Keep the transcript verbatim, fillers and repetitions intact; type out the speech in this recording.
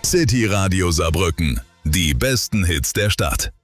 City Radio Saarbrücken. Die besten Hits der Stadt.